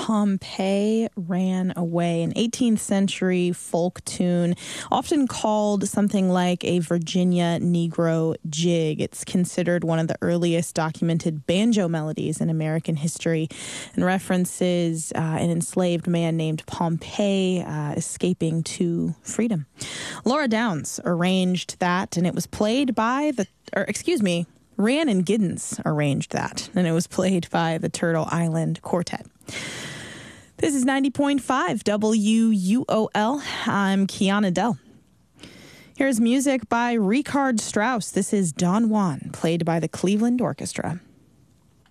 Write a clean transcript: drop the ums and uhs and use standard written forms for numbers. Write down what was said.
Pompeii Ran Away, an 18th century folk tune, often called something like a Virginia Negro jig. It's considered one of the earliest documented banjo melodies in American history and references an enslaved man named Pompey escaping to freedom. Laura Downs arranged that, and it was played by Rhiannon Giddens arranged that, and it was played by the Turtle Island Quartet. This is 90.5 WUOL. I'm Kiana Dell. Here's music by Richard Strauss. This is Don Juan, played by the Cleveland Orchestra.